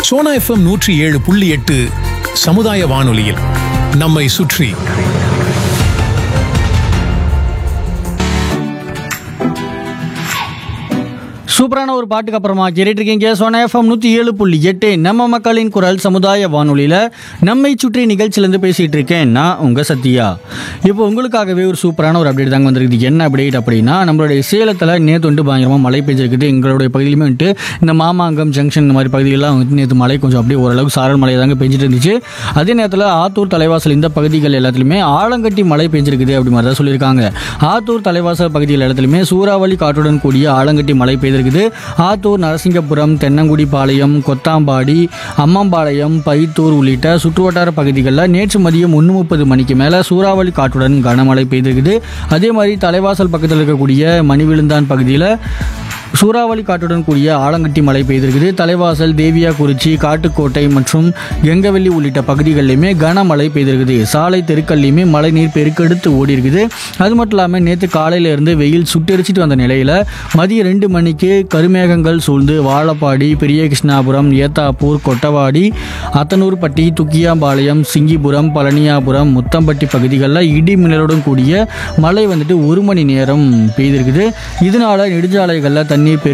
Sona FM 107.8 சமுதாய வானொலியில் நம்மை சுற்றி. சூப்பரான ஒரு பாட்டுக்கு அப்புறமா கேட்டுட்டு இருக்கீங்க சோனா எஃப்எம் 107.8 நம்ம மக்களின் குரல் சமுதாய வானொலியில் நம்மை சுற்றி நிகழ்ச்சியிலேருந்து பேசிகிட்டு இருக்கேன் நான் உங்கள் சத்யா. இப்போ உங்களுக்காகவே ஒரு சூப்பரான ஒரு அப்டேட் தாங்க வந்திருக்குது. என்ன அப்டேட் அப்படின்னா, நம்மளுடைய சேலத்தில் நேற்று வந்துட்டு பயங்கரமாக மழை பெஞ்சிருக்குது. எங்களுடைய பகுதியிலுமே வந்துட்டு இந்த மாமாங்கம் ஜங்ஷன் இந்த மாதிரி பகுதிகளெலாம் வந்துட்டு நேற்று மழை கொஞ்சம் அப்படியே ஓரளவுக்கு சாரல் மழை தாங்க பெஞ்சிட்டு இருந்துச்சு. அதே நேரத்தில் ஆத்தூர் தலைவாசல் இந்த பகுதிகள் எல்லாத்துலேயுமே ஆலங்கட்டி மழை பெஞ்சிருக்குது அப்படி மாதிரி தான் சொல்லியிருக்காங்க. ஆத்தூர் தலைவாசல் பகுதிகள் இடத்துலையுமே சூறாவளி காற்றுடன் கூடிய ஆலங்கட்டி மழை பெய்திருக்கு. ஆத்தூர், நரசிங்கபுரம், தென்னங்குடி பாளையம், கொத்தாம்பாடி, அம்மம்பாளையம், பைத்தூர் உள்ளிட்ட சுற்றுவட்டார பகுதிகளில் நேற்று மதியம் 1:30 மணிக்கு மேலே சூறாவளி காற்றுடன் கனமழை பெய்திருக்குது. அதே மாதிரி தலைவாசல் பக்கத்தில் இருக்கக்கூடிய மணிவிழுந்தான் பகுதியில் சூறாவளி காற்றுடன் கூடிய ஆலங்கட்டி மழை பெய்திருக்குது. தலைவாசல், தேவியாக்குறிச்சி, காட்டுக்கோட்டை மற்றும் கெங்கவெள்ளி உள்ளிட்ட பகுதிகளிலுமே கனமழை பெய்திருக்குது. சாலை தெருக்கள்லையுமே மழை நீர் பெருக்கெடுத்து ஓடி இருக்குது. அது மட்டும் இல்லாமல் நேற்று காலையிலேருந்து வெயில் சுட்டெரிச்சிட்டு வந்த நிலையில் மதியம் 2 மணிக்கு கருமேகங்கள் சூழ்ந்து வாழப்பாடி, பெரிய கிருஷ்ணாபுரம், ஏத்தாப்பூர், கொட்டவாடி, அத்தனூர்பட்டி, துக்கியாம்பாளையம், சிங்கிபுரம், பழனியாபுரம், முத்தம்பட்டி பகுதிகளில் இடி மின்னலுடன் கூடிய மழை வந்துட்டு 1 மணி நேரம் பெய்திருக்குது. இதனால நெடுஞ்சாலைகளில் தண்ணீர்